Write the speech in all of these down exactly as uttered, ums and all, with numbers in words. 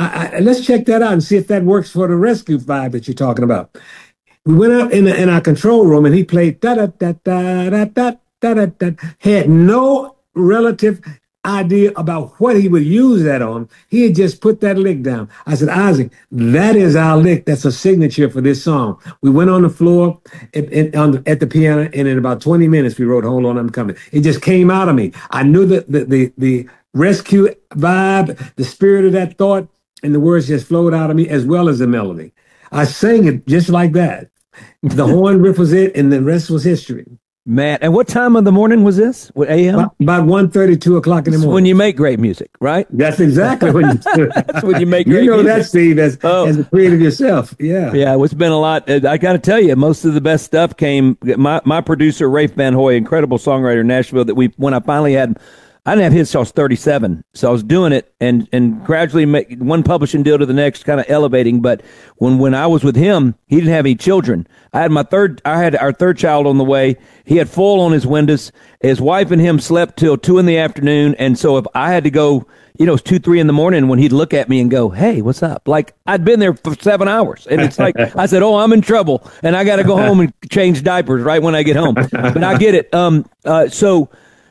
I, I, let's check that out and see if that works for the rescue vibe that you're talking about. We went out in, the, in our control room and he played da da da da da da da da da. Had no relative idea about what he would use that on. He had just put that lick down. I said, Isaac, that is our lick. That's a signature for this song. We went on the floor at, at, on the, at the piano, and in about twenty minutes, we wrote Hold On, I'm Coming. It just came out of me. I knew that the, the, the rescue vibe, the spirit of that thought, and the words just flowed out of me as well as the melody. I sang it just like that. The horn riff was it, and the rest was history. Man, and what time of the morning was this? What A M? About, about one thirty, two o'clock in the morning. When you make great music, right? That's exactly when you do. That's when you make great music. You know music. that, Steve, as, oh. as a creative yourself. Yeah. Yeah, it's been a lot. I got to tell you, most of the best stuff came. My, my producer, Rafe Van Hoy, incredible songwriter in Nashville, that we, when I finally had, I didn't have hits till I was thirty-seven. So I was doing it and, and gradually make one publishing deal to the next, kind of elevating. But when, when I was with him, he didn't have any children. I had my third, I had our third child on the way. He had full on his windows. His wife and him slept till two in the afternoon. And so if I had to go, you know, it's two, three in the morning when he'd look at me and go, hey, what's up? Like I'd been there for seven hours. And it's like, I said, oh, I'm in trouble. And I got to go home and change diapers right when I get home. But I get it. Um, uh, so,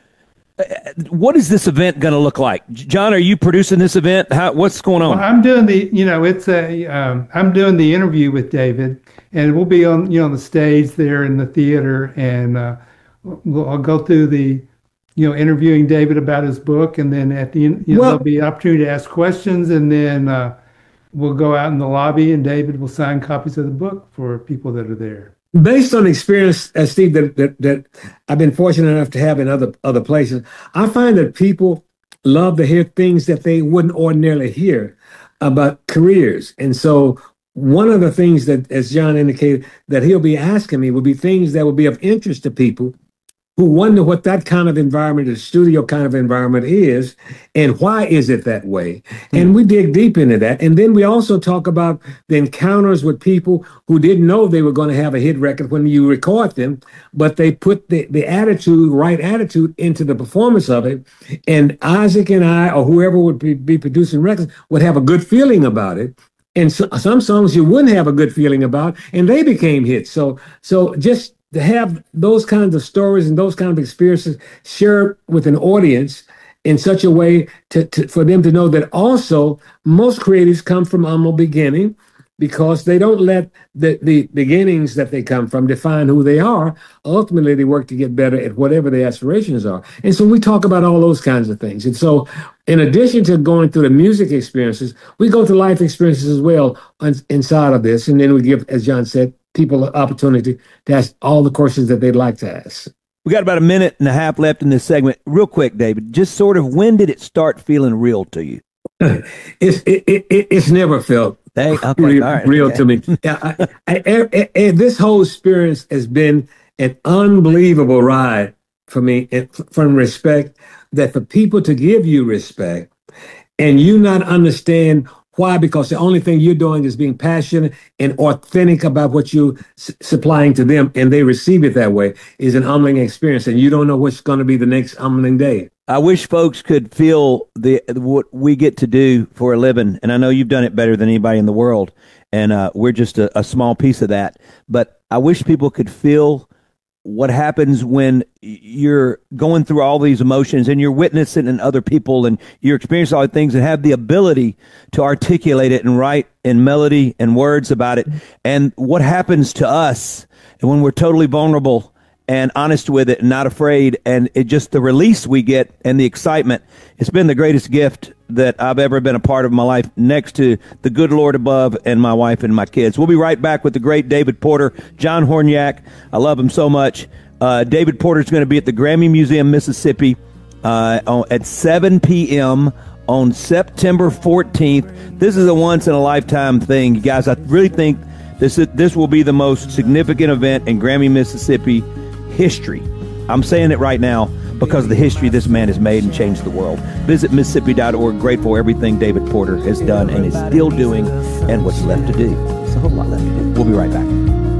what is this event going to look like? John, are you producing this event? How, what's going on? Well, I'm doing the, you know, it's a, um, I'm doing the interview with David, and we'll be on, you know, on the stage there in the theater, and uh, we'll, I'll go through the, you know, interviewing David about his book, and then at the end, you know, well, there'll be an opportunity to ask questions, and then uh, we'll go out in the lobby, and David will sign copies of the book for people that are there. Based on experience, uh, Steve, that, that that I've been fortunate enough to have in other other places, I find that people love to hear things that they wouldn't ordinarily hear about careers. And so one of the things that, as John indicated, that he'll be asking me will be things that will be of interest to people who wonder what that kind of environment, the studio kind of environment is, and why is it that way? Mm-hmm. And we dig deep into that. And then we also talk about the encounters with people who didn't know they were going to have a hit record when you record them, but they put the, the attitude, right attitude into the performance of it. And Isaac and I, or whoever would be, be producing records, would have a good feeling about it. And so, some songs you wouldn't have a good feeling about, and they became hits. So, so just to have those kinds of stories and those kinds of experiences shared with an audience in such a way to, to for them to know that also most creatives come from humble beginning, because they don't let the, the beginnings that they come from define who they are. Ultimately, they work to get better at whatever their aspirations are. And so we talk about all those kinds of things. And so in addition to going through the music experiences, we go through life experiences as well inside of this. And then we give, as John said, people an opportunity to ask all the questions that they'd like to ask. We got about a minute and a half left in this segment. Real quick, David, just sort of when did it start feeling real to you? it's it, it, it's never felt hey, okay, real, right, real okay. to me. I, I, I, I, this whole experience has been an unbelievable ride for me, from respect, that for people to give you respect and you not understand why, because the only thing you're doing is being passionate and authentic about what you're s- supplying to them, and they receive it that way, is an humbling experience, and you don't know what's going to be the next humbling day. I wish folks could feel the what we get to do for a living, and I know you've done it better than anybody in the world, and uh, we're just a, a small piece of that. But I wish people could feel what happens when you're going through all these emotions and you're witnessing in other people and you're experiencing all the things, and have the ability to articulate it and write in melody and words about it. And what happens to us when we're totally vulnerable and honest with it and not afraid, and it just the release we get and the excitement. It's been the greatest gift that I've ever been a part of in my life, next to the good Lord above and my wife and my kids. We'll be right back with the great David Porter, John Hornyak. I love him so much. Uh, David Porter is going to be at the Grammy Museum, Mississippi, uh, on, at seven p.m. on September fourteenth. This is a once-in-a-lifetime thing, you guys. I really think this is, this will be the most significant event in Grammy, Mississippi history. I'm saying it right now because of the history this man has made and changed the world. Visit Mississippi dot org. Grateful for everything David Porter has done and is still doing, and what's left to do. It's a whole lot left to do. We'll be right back.